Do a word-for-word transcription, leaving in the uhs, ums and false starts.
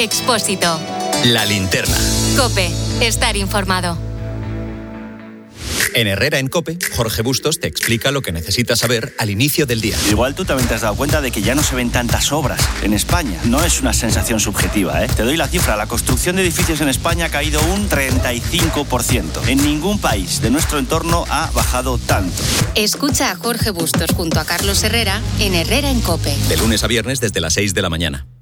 Expósito. La Linterna. COPE. Estar informado. En Herrera en COPE, Jorge Bustos te explica lo que necesitas saber al inicio del día. Igual tú también te has dado cuenta de que ya no se ven tantas obras en España. No es una sensación subjetiva, ¿eh? Te doy la cifra. La construcción de edificios en España ha caído un treinta y cinco por ciento. En ningún país de nuestro entorno ha bajado tanto. Escucha a Jorge Bustos junto a Carlos Herrera en Herrera en COPE. De lunes a viernes desde las seis de la mañana.